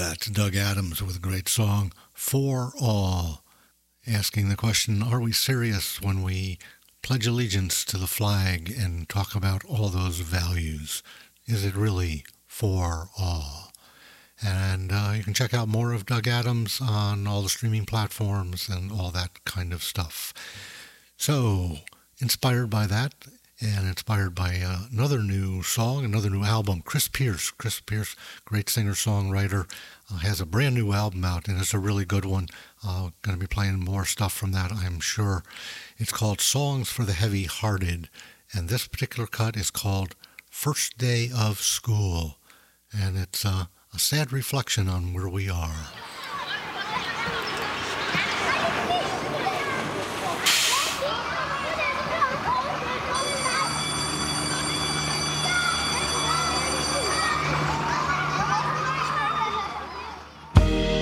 That's Doug Adams with a great song, For All, asking the question, are we serious when we pledge allegiance to the flag and talk about all those values? Is it really for all? And you can check out more of Doug Adams on all the streaming platforms and all that kind of stuff. So, inspired by that, and inspired by another new song, another new album, Chris Pierce. Chris Pierce, great singer-songwriter, has a brand new album out, and it's a really good one. Going to be playing more stuff from that, I'm sure. It's called Songs for the Heavy-Hearted, and this particular cut is called First Day of School, and it's a sad reflection on where we are.